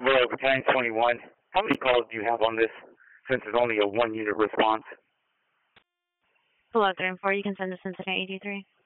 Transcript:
Well, Battalion 21, how many calls do you have on this since it's only a 1-unit response? Below 3 and 4, you can send to Cincinnati 83.